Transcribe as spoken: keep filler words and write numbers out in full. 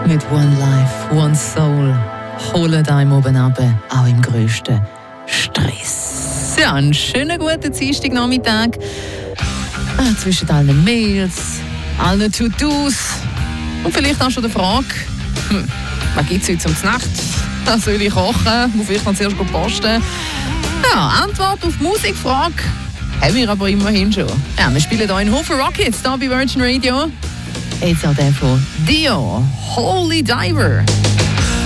Mit One Life, One Soul. Holen einem oben runter, auch im grössten Stress. Ja, einen schönen guten Dienstagnachmittag. Ah, zwischen allen Mails, allen To-Dos und vielleicht auch schon die Frage, hm, was gibt es heute zum Nacht? Was soll ich kochen? Muss ich dann zuerst posten? Ja, Antwort auf die Musikfrage haben wir aber immerhin schon. Ja, wir spielen hier in Hofer Rockets, hier bei Virgin Radio. Jetzt auch der von Dio, Holy Diver.